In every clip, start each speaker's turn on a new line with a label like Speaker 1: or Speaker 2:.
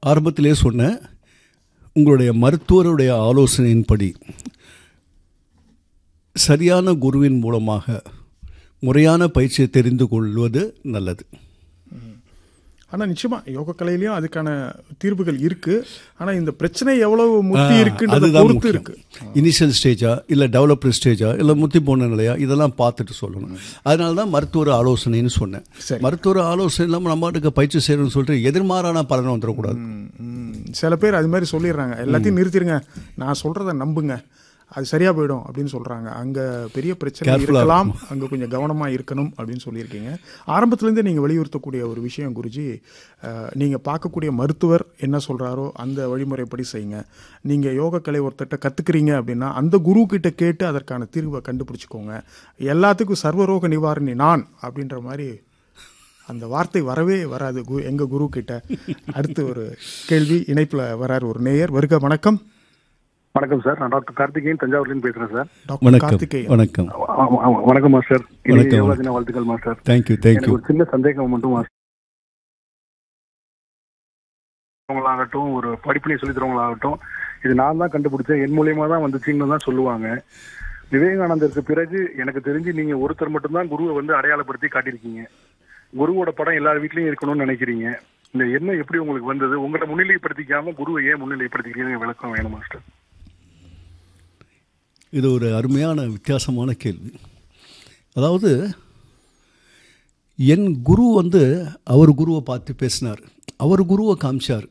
Speaker 1: ஆரம்பத்திலே சொன்னேன், உங்களுடைய மருத்துவருடைய ஆலோசனையின்படி சரியான குருவின் மூலமாக முறையான பயிற்சியை தெரிந்து கொள்வது நல்லது.
Speaker 2: ஆனால் நிச்சயமாக யோக கலையிலையும் அதுக்கான தீர்வுகள் இருக்குது. ஆனால் இந்த பிரச்சனை எவ்வளவு முத்தி இருக்குன்றது பொறுத்து இருக்குது.
Speaker 1: இனிஷியல் ஸ்டேஜா இல்லை டெவலப்டு ஸ்டேஜா இல்லை முத்தி போன நிலையா, இதெல்லாம் பார்த்துட்டு சொல்லணும். அதனால தான் மருத்துவர் ஆலோசனைன்னு சொன்னேன். மருத்துவர் ஆலோசனை இல்லாமல் நம்மளுக்கு பயிற்சி செய்யணும்னு சொல்லிட்டு எதிர்மாறான பலனை வந்துடக்கூடாது.
Speaker 2: சில பேர் அது மாதிரி சொல்லிடுறாங்க, எல்லாத்தையும் நிறுத்திடுங்க, நான் சொல்கிறத நம்புங்க, அது சரியாக போயிடும் அப்படின்னு சொல்கிறாங்க. அங்கே பெரிய பிரச்சனை இருக்கலாம், அங்கே கொஞ்சம் கவனமாக இருக்கணும் அப்படின்னு சொல்லியிருக்கீங்க. ஆரம்பத்துலேருந்தே நீங்கள் வலியுறுத்தக்கூடிய ஒரு விஷயம் குருஜி, நீங்கள் பார்க்கக்கூடிய மருத்துவர் என்ன சொல்கிறாரோ அந்த வழிமுறைப்படி செய்யுங்க. நீங்கள் யோகக்கலை ஒருத்தட்ட கற்றுக்குறீங்க அப்படின்னா அந்த குரு கிட்ட கேட்டு அதற்கான தீர்வை கண்டுபிடிச்சிக்கோங்க. எல்லாத்துக்கும் சர்வரோக நிவாரணி நான் அப்படின்ற மாதிரி அந்த வார்த்தை வரவே வராது எங்கள் குரு கிட்ட. அடுத்து ஒரு கேள்வி இணைப்பில் வராரு ஒரு நேயர். வருக. வணக்கம்.
Speaker 3: வணக்கம் சார், நான் டாக்டர் கார்த்திகேயன், தஞ்சாவூர்லேருந்து பேசுகிறேன் சார்.
Speaker 2: டாக்டர் கார்த்திகேயன்.
Speaker 1: வணக்கம்.
Speaker 3: வணக்கம் மாஸ்டர். யோகாதின வாழ்த்துக்கள் மாஸ்டர்.
Speaker 1: தேங்க்யூ.
Speaker 3: ஒரு சின்ன சந்தேகம் மட்டும் மாஸ்டர், ஒரு படிப்பினை சொல்லி தரவங்களாகட்டும், இது நான் தான் கண்டுபிடிச்சேன், என் மூலியமா தான் வந்துச்சுன்னு தான் சொல்லுவாங்க. விவேகானந்தருக்கு பிறகு எனக்கு தெரிஞ்சு நீங்க ஒருத்தர் மட்டும்தான் குருவை அடையாளப்படுத்தி காட்டியிருக்கீங்க. குருவோட படம் எல்லார் வீட்லயும் இருக்கணும்னு நினைக்கிறீங்க. இந்த எண்ணம் எப்படி உங்களுக்கு வந்தது? உங்களை முன்னிலைப்படுத்திக்காம குருவை ஏன் முன்னிலைப்படுத்திக்கிறீங்க? விளக்கம் வேணும் மாஸ்டர்.
Speaker 1: இது ஒரு அருமையான வித்தியாசமான கேள்வி. அதாவது என் குரு அவர் குருவை பார்த்து பேசினார், அவர் குருவை காமிச்சார்.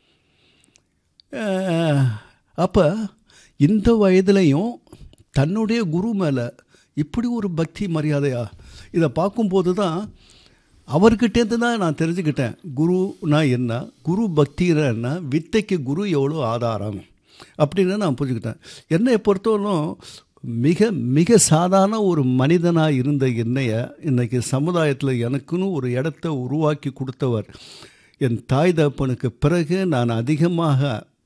Speaker 1: அப்போ இந்த வயதுலையும் தன்னுடைய குரு மேலே இப்படி ஒரு பக்தி மரியாதையா, இதை பார்க்கும்போது தான் அவர்கிட்டேருந்து தான் நான் தெரிஞ்சுக்கிட்டேன் குருனா என்ன, குரு பக்தினா என்ன, வித்தைக்கு குரு எவ்வளோ ஆதாரம் அப்படின்னு நான் புரிஞ்சுக்கிட்டேன். என்னை பொறுத்தவரைக்கும் மிக மிக சாதாரண ஒரு மனிதனாக இருந்த என்னைய இன்றைக்கி சமுதாயத்தில் எனக்குன்னு ஒரு இடத்த உருவாக்கி கொடுத்தவர். என் தாய் தகப்பனுக்கு பிறகு நான் அதிகமாக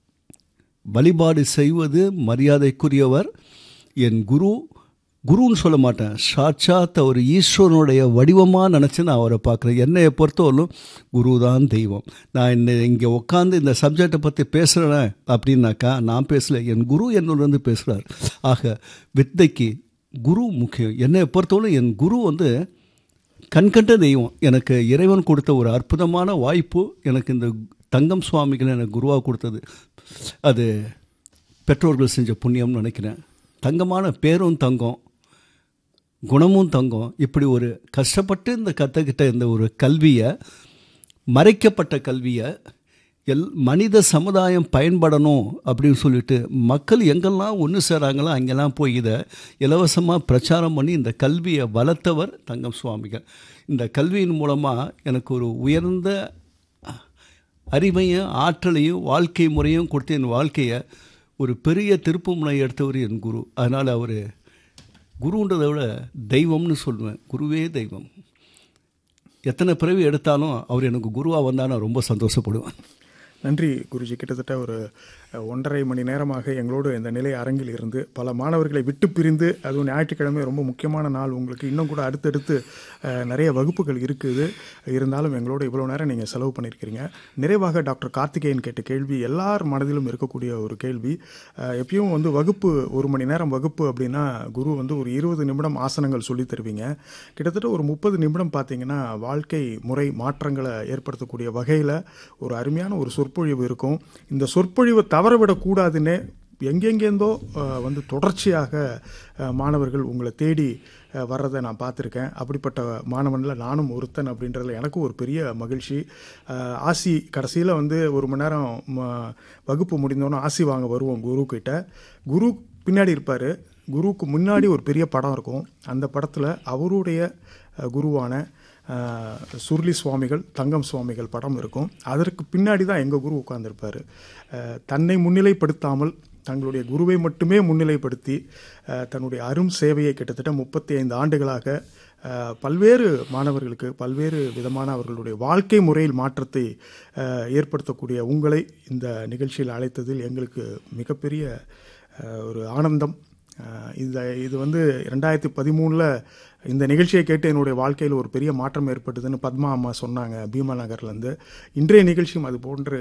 Speaker 1: வழிபாடு செய்வது மரியாதைக்குரியவர் என் குரு. குருன்னு சொல்ல மாட்டேன், சாட்சாத் அவர் ஈஸ்வரனுடைய வடிவமாக நினச்சி நான் அவரை பார்க்குறேன். என்னையை பொறுத்தவரைக்கும் குரு தான் தெய்வம். நான் இங்கே உட்காந்து இந்த சப்ஜெக்டை பற்றி பேசுகிறேன் அப்படின்னாக்கா நான் பேசலை, என் குரு என்னோட பேசுகிறார். ஆக வித்தைக்கு குரு முக்கியம். என்னை பொறுத்தவரை என் குரு கண்கண்ட தெய்வம். எனக்கு இறைவன் கொடுத்த ஒரு அற்புதமான வாய்ப்பு. எனக்கு இந்த தங்கம் சுவாமிகள் எனக்கு குருவாக கொடுத்தது அது பெற்றோர்கள் செஞ்ச புண்ணியம்னு நினைக்கிறேன். தங்கமான பேரும் தங்கம், குணமும் தங்கம். இப்படி ஒரு கஷ்டப்பட்டு இந்த கற்றுக்கிட்ட இந்த ஒரு கல்வியை, மறைக்கப்பட்ட கல்வியை மனித சமுதாயம் பயன்படணும் அப்படின்னு சொல்லிட்டு மக்கள் எங்கெல்லாம் ஒன்று சேராங்களோ அங்கெல்லாம் போய் இதை இலவசமாக பிரச்சாரம் பண்ணி இந்த கல்வியை வளர்த்தவர் தங்கம் சுவாமிகள். இந்த கல்வியின் மூலமாக எனக்கு ஒரு உயர்ந்த அறிவையும் ஆற்றலையும் வாழ்க்கை முறையும் கொடுத்து என் வாழ்க்கையை ஒரு பெரிய திருப்பு முனை எடுத்தவர் என் குரு. அதனால் அவர் குருன்றதை விட தெய்வம்னு சொல்லுவேன். குருவே தெய்வம். எத்தனை பிறவி எடுத்தாலும் அவர் எனக்கு குருவாக வந்தால் நான் ரொம்ப சந்தோஷப்படுவேன்.
Speaker 2: நன்றி குருஜி. கிட்டத்தட்ட ஒரு 1.5 மணி நேரமாக எங்களோடு இந்த நிலை அரங்கில் இருந்து பல மாணவர்களை விட்டு பிரிந்து, அதுவும் ஞாயிற்றுக்கிழமை ரொம்ப முக்கியமான நாள் உங்களுக்கு, இன்னும் கூட அடுத்தடுத்து நிறைய வகுப்புகள் இருக்குது. இருந்தாலும் எங்களோட இவ்வளோ நேரம் நீங்கள் செலவு பண்ணியிருக்கிறீங்க. நிறைவாக டாக்டர் கார்த்திகேயன் கேட்ட கேள்வி எல்லார் மனதிலும் இருக்கக்கூடிய ஒரு கேள்வி. எப்பயும் வகுப்பு 1 மணி நேரம் வகுப்பு அப்படின்னா குரு ஒரு 20 நிமிடம் ஆசனங்கள் சொல்லி தருவீங்க. கிட்டத்தட்ட ஒரு 30 நிமிடம் பார்த்தீங்கன்னா வாழ்க்கை முறை மாற்றங்களை ஏற்படுத்தக்கூடிய வகையில் ஒரு அருமையான ஒரு சொற்பொழிவு இருக்கும். இந்த சொற்பொழிவை தவறவிடக்கூடாதுன்னு எங்கெங்கேருந்தோ தொடர்ச்சியாக மாணவர்கள் உங்களை தேடி வர்றதை நான் பார்த்துருக்கேன். அப்படிப்பட்ட மாணவனில் நானும் ஒருத்தன் அப்படின்றதுல எனக்கும் ஒரு பெரிய மகிழ்ச்சி. ஆசி கடைசியில் 1 மணி நேரம் வகுப்பு முடிந்தோன்னே ஆசி வாங்க வருவோம் குருக்கிட்ட. குரு பின்னாடி இருப்பார், குருவுக்கு முன்னாடி ஒரு பெரிய படம் இருக்கும். அந்த படத்தில் அவருடைய குருவான சுருளி சுவாமிகள், தங்கம் சுவாமிகள் படம் இருக்கும். அதற்கு பின்னாடி தான் எங்கள் குரு உட்கார்ந்துருப்பார். தன்னை முன்னிலைப்படுத்தாமல் தங்களுடைய குருவை மட்டுமே முன்னிலைப்படுத்தி தன்னுடைய அரும் சேவையை கிட்டத்தட்ட 35 ஆண்டுகளாக பல்வேறு மாணவர்களுக்கு பல்வேறு விதமான அவர்களுடைய வாழ்க்கை முறையில் மாற்றத்தை ஏற்படுத்தக்கூடிய உங்களை இந்த நிகழ்ச்சியில் அழைத்ததில் எங்களுக்கு மிகப்பெரிய ஒரு ஆனந்தம். இது 2013 இந்த நிகழ்ச்சியை கேட்டு என்னுடைய வாழ்க்கையில் ஒரு பெரிய மாற்றம் ஏற்பட்டதுன்னு பத்மா அம்மா சொன்னாங்க பீமா நகர்லேருந்து. இன்றைய நிகழ்ச்சியும் அது போன்று